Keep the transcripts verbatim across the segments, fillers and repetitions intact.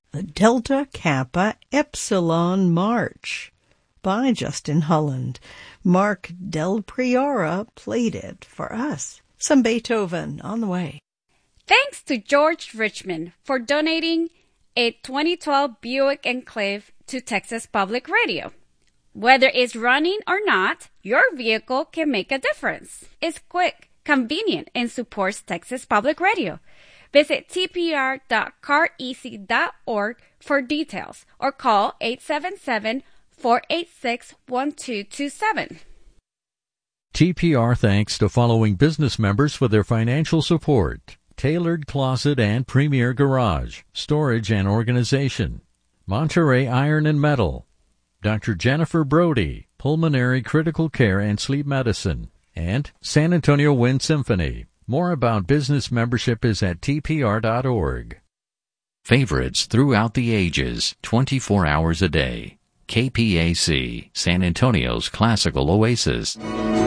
The Delta Kappa Epsilon March by Justin Holland. Mark Del Priora played it for us. Some Beethoven on the way. Thanks to George Richmond for donating a twenty twelve Buick Enclave to Texas Public Radio. Whether it's running or not, your vehicle can make a difference. It's quick, convenient, and supports Texas Public Radio. Visit t p r dot car easy dot org for details or call eight seven seven, four eight six, one two two seven. T P R thanks to following business members for their financial support: Tailored Closet and Premier Garage, Storage and Organization, Monterey Iron and Metal, Doctor Jennifer Brody, Pulmonary Critical Care and Sleep Medicine, and San Antonio Wind Symphony. More about business membership is at t p r dot org. Favorites throughout the ages, twenty-four hours a day. K P A C, San Antonio's classical oasis.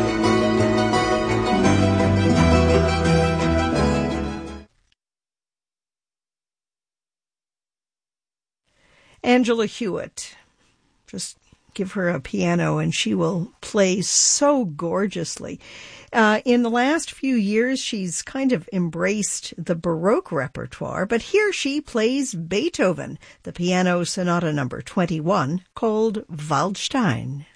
Angela Hewitt. Just give her a piano and she will play so gorgeously. Uh, in the last few years, she's kind of embraced the Baroque repertoire, but here she plays Beethoven, the piano sonata number twenty-one, called Waldstein.